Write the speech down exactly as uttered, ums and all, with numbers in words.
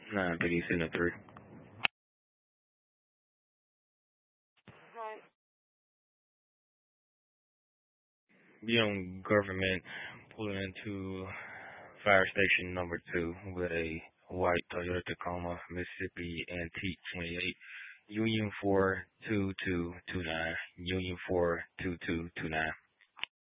Nine Biggie sitting at three. Right. Young government pulling into fire station number two with a white Toyota Tacoma, Mississippi Antique twenty-eight, Union four two two two nine, Union four two two two nine.